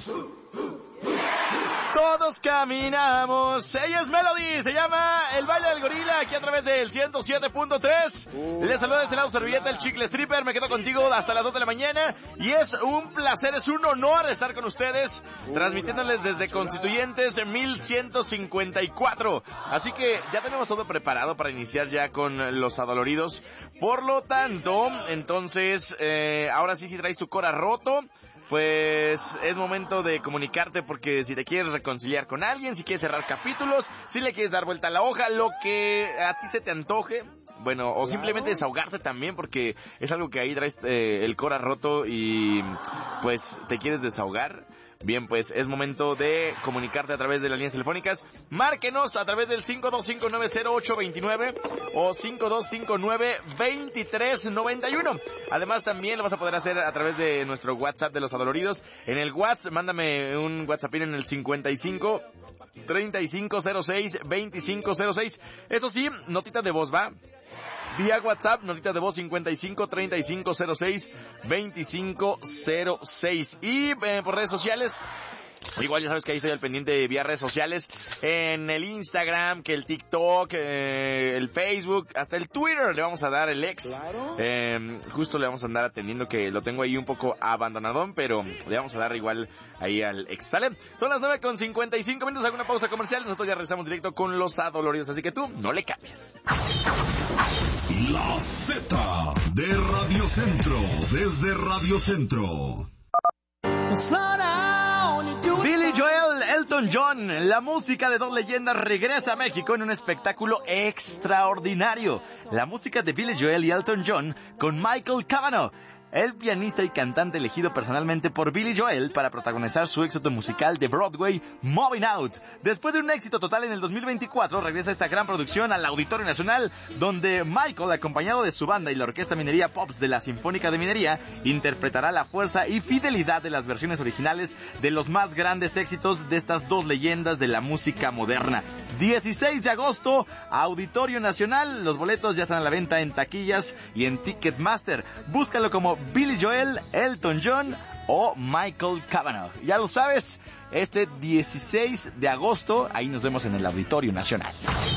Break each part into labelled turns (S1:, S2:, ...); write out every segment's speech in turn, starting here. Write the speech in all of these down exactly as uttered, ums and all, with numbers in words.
S1: Todos caminamos. Ella es Melody, se llama El Baile del Gorila, aquí a través del ciento siete punto tres. Les saluda desde el lado servilleta, el Chicle Stripper. Me quedo contigo hasta las dos de la mañana. Y es un placer, es un honor estar con ustedes, transmitiéndoles desde Constituyentes mil ciento cincuenta y cuatro. Así que ya tenemos todo preparado para iniciar ya con los adoloridos. Por lo tanto, entonces, eh, ahora sí, si traes tu cora roto, pues es momento de comunicarte, porque si te quieres reconciliar con alguien, si quieres cerrar capítulos, si le quieres dar vuelta a la hoja, lo que a ti se te antoje, bueno, o claro, simplemente desahogarte también, porque es algo que ahí traes eh, el cora roto y pues te quieres desahogar. Bien, pues es momento de comunicarte a través de las líneas telefónicas. Márquenos a través del cinco dos cinco nueve cero ocho dos nueve o cinco dos cinco nueve dos tres nueve uno. Además, también lo vas a poder hacer a través de nuestro WhatsApp de los adoloridos. En el WhatsApp, mándame un WhatsApp en el cincuenta y cinco treinta y cinco cero seis veinticinco cero seis. Eso sí, notita de voz, ¿va? Vía WhatsApp, notita de voz cincuenta y cinco treinta y cinco cero seis veinticinco cero seis. Y eh, por redes sociales, igual ya sabes que ahí estoy al pendiente vía redes sociales, en el Instagram, que el TikTok, eh, el Facebook, hasta el Twitter le vamos a dar el ex. Claro. Eh, justo le vamos a andar atendiendo, que lo tengo ahí un poco abandonadón, pero le vamos a dar igual ahí al ex. ¿Sale? Son las nueve con cincuenta y cinco minutos, alguna pausa comercial. Nosotros ya regresamos directo con los adoloridos, así que tú no le cambies.
S2: La Z de Radio Centro, desde Radio Centro.
S1: Billy Joel, Elton John, la música de dos leyendas regresa a México en un espectáculo extraordinario. La música de Billy Joel y Elton John con Michael Cavanaugh, el pianista y cantante elegido personalmente por Billy Joel para protagonizar su éxito musical de Broadway, Moving Out. Después de un éxito total en el dos mil veinticuatro, regresa esta gran producción al Auditorio Nacional, donde Michael, acompañado de su banda y la Orquesta Minería Pops de la Sinfónica de Minería, interpretará la fuerza y fidelidad de las versiones originales de los más grandes éxitos de estas dos leyendas de la música moderna. dieciséis de agosto, Auditorio Nacional. Los boletos ya están a la venta en taquillas y en Ticketmaster. Búscalo como Billy Joel, Elton John o Michael Cavanaugh. Ya lo sabes, este dieciséis de agosto, ahí nos vemos en el Auditorio Nacional.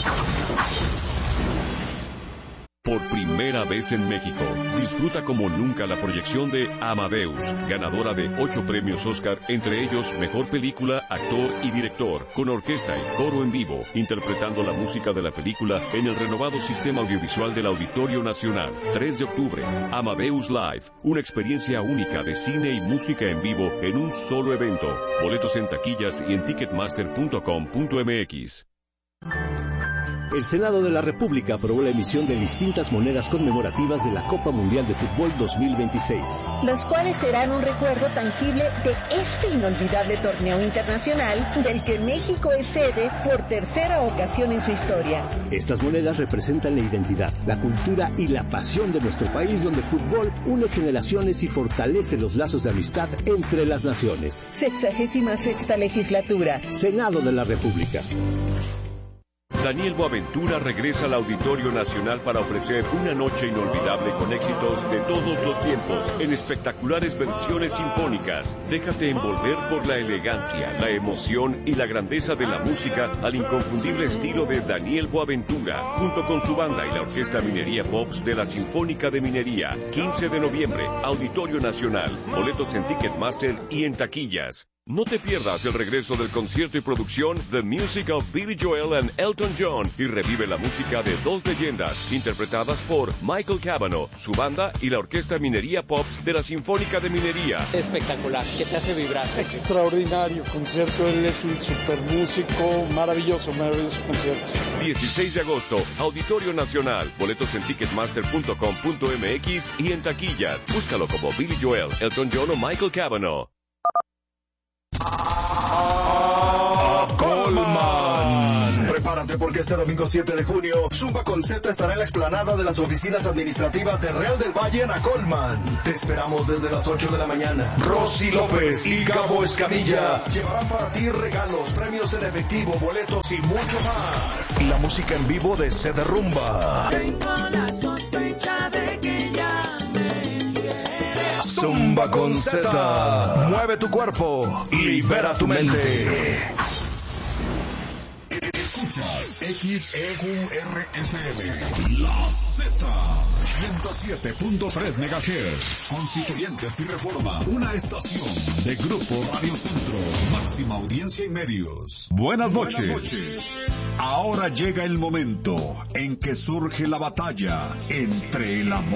S3: Por primera vez en México, disfruta como nunca la proyección de Amadeus, ganadora de ocho premios Oscar, entre ellos Mejor Película, Actor y Director, con orquesta y coro en vivo, interpretando la música de la película en el renovado sistema audiovisual del Auditorio Nacional. tres de octubre, Amadeus Live, una experiencia única de cine y música en vivo en un solo evento. Boletos en taquillas y en ticketmaster punto com punto m x.
S4: El Senado de la República aprobó la emisión de distintas monedas conmemorativas de la Copa Mundial de Fútbol dos mil veintiséis.
S5: Las cuales serán un recuerdo tangible de este inolvidable torneo internacional del que México es sede por tercera ocasión en su historia.
S4: Estas monedas representan la identidad, la cultura y la pasión de nuestro país, donde el fútbol une generaciones y fortalece los lazos de amistad entre las naciones.
S5: Sexagésima sexta legislatura.
S4: Senado de la República.
S3: Daniel Boaventura regresa al Auditorio Nacional para ofrecer una noche inolvidable con éxitos de todos los tiempos en espectaculares versiones sinfónicas. Déjate envolver por la elegancia, la emoción y la grandeza de la música al inconfundible estilo de Daniel Boaventura, junto con su banda y la Orquesta Minería Pops de la Sinfónica de Minería. quince de noviembre, Auditorio Nacional. Boletos en Ticketmaster y en taquillas. No te pierdas el regreso del concierto y producción The Music of Billy Joel and Elton John y revive la música de dos leyendas interpretadas por Michael Cavanaugh, su banda y la Orquesta Minería Pops de la Sinfónica de Minería.
S6: Espectacular, que te hace vibrar.
S7: Extraordinario concierto, él es un super músico, maravilloso, maravilloso concierto.
S3: dieciséis de agosto, Auditorio Nacional. Boletos en ticketmaster punto com punto m x y en taquillas. Búscalo como Billy Joel, Elton John o Michael Cavanaugh.
S2: Colman. Prepárate porque este domingo siete de junio, Zumba con Z estará en la explanada de las oficinas administrativas de Real del Valle en Acolman. Te esperamos desde las ocho de la mañana. Rosy López y Gabo Escamilla llevarán para ti regalos, premios en efectivo, boletos y mucho más. Y la música en vivo de Se Derrumba.
S8: Tengo la sospecha de que ya me quieres.
S2: Zumba con Z. Mueve tu cuerpo, libera tu mente.
S8: Escuchas X E Q R F M, La Z, ciento siete punto tres megahertz, Constituyentes y Reforma, una estación de Grupo Radio Centro, máxima audiencia y medios. Buenas noches. Buenas noches. Ahora llega el momento en que surge la batalla entre el amor